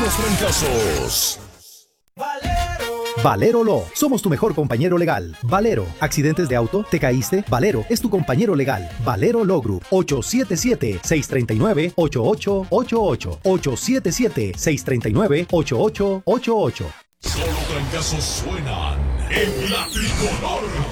los trancazos. Valero Law. Somos tu mejor compañero legal. Valero. ¿Accidentes de auto? ¿Te caíste? Valero es tu compañero legal. Valero Law Group. 877-639-8888. 877-639-8888. Solo trancazos suenan en la tricolor.